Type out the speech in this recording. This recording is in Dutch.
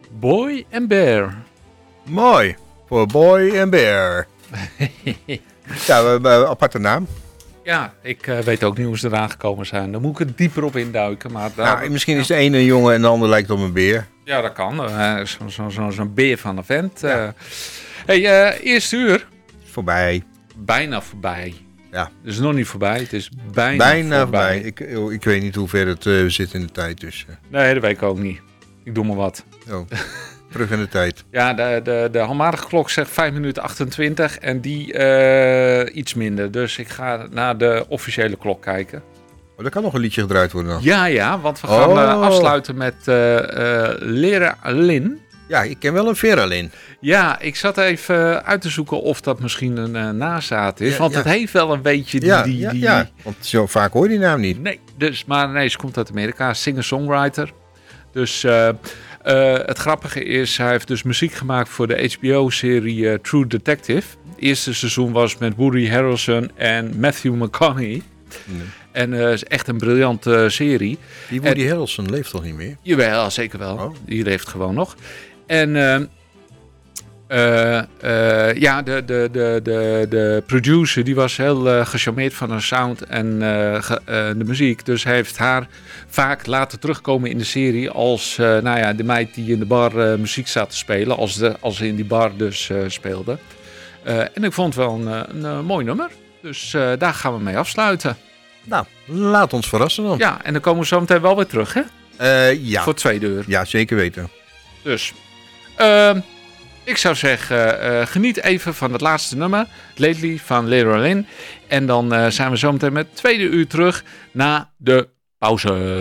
Boy and Bear. Mooi. Voor Boy and Bear. Ja, we hebben een aparte naam. Ja, ik weet ook niet hoe ze eraan gekomen zijn. Daar moet ik er dieper op induiken. Maar daar, Misschien is de ene een jongen en de ander lijkt op een beer. Ja, dat kan. Zo'n beer van een vent. Ja. Eerste uur. Voorbij. Bijna voorbij. Ja. Dus nog niet voorbij. Het is bijna voorbij. Ik weet niet hoe ver het zit in de tijd. Dus, Nee, dat weet ik ook niet. Ik doe maar wat. Terug in de tijd. Ja, de handmatige klok zegt 5 minuten 28 en die iets minder. Dus ik ga naar de officiële klok kijken. Oh, er kan nog een liedje gedraaid worden dan. Ja, want we gaan afsluiten met Lera Lynn. Ja, ik ken wel een Veralyn. Ja, ik zat even uit te zoeken of dat misschien een nazaat is. Want het heeft wel een beetje Ja, want zo vaak hoor je die naam niet. Nee, ze komt uit Amerika. Singer-songwriter. Dus het grappige is, hij heeft dus muziek gemaakt voor de HBO-serie True Detective. Het eerste seizoen was met Woody Harrelson en Matthew McConaughey. Nee. En is echt een briljante serie. Die Woody Harrelson leeft toch niet meer? Jawel, zeker wel. Oh. Die leeft gewoon nog. En de producer die was heel gecharmeerd van haar sound en de muziek. Dus hij heeft haar vaak laten terugkomen in de serie als de meid die in de bar muziek zat te spelen. Als ze in die bar dus speelde. En ik vond het wel een mooi nummer. Dus daar gaan we mee afsluiten. Nou, laat ons verrassen dan. Ja, en dan komen we zo meteen wel weer terug, hè? Ja. Voor 2 uur. Ja, zeker weten. Dus, ik zou zeggen, geniet even van het laatste nummer. Lately van Lera Lynn. En dan zijn we zo meteen met 2 uur terug na de pauze.